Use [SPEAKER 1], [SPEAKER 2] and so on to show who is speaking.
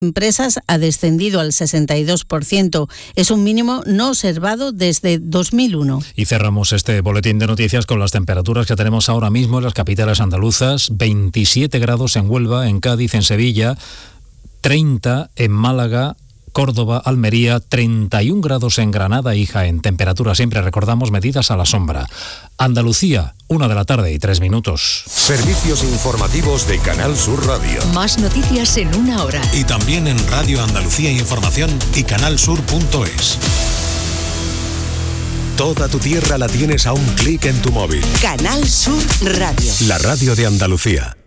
[SPEAKER 1] empresas ha descendido al 62%. Es un mínimo no observado desde 2001.
[SPEAKER 2] Y cerramos este boletín de noticias con las temperaturas que tenemos ahora mismo en las capitales andaluzas. 27 grados en Huelva, en Cádiz, en Sevilla, 30 en Málaga, Córdoba, Almería, 31 grados en Granada y Jaén. Temperatura siempre, recordamos, medidas a la sombra. Andalucía, 1:03 p.m.
[SPEAKER 3] Servicios informativos de Canal Sur Radio.
[SPEAKER 4] Más noticias en una hora.
[SPEAKER 3] Y también en Radio Andalucía Información y canalsur.es. Toda tu tierra la tienes a un clic en tu móvil.
[SPEAKER 4] Canal Sur Radio.
[SPEAKER 3] La radio de Andalucía.